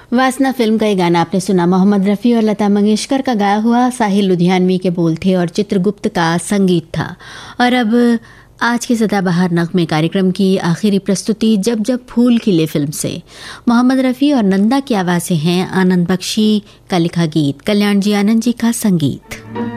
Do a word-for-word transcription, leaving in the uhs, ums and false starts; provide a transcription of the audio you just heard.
वासना फिल्म का ये गाना आपने सुना। मोहम्मद रफ़ी और लता मंगेशकर का गाया हुआ, साहिल लुधियानवी के बोल थे और चित्रगुप्त का संगीत था। और अब आज के सदाबहार नग़मे कार्यक्रम की आखिरी प्रस्तुति जब जब फूल खिले फिल्म से मोहम्मद रफ़ी और नंदा की आवाज़ें हैं। आनंद बख्शी का लिखा गीत, कल्याण जी आनंद जी का संगीत।